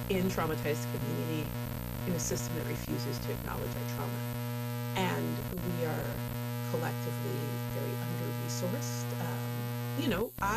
in traumatized community in a system that refuses to acknowledge our trauma. And we are collectively very under resourced.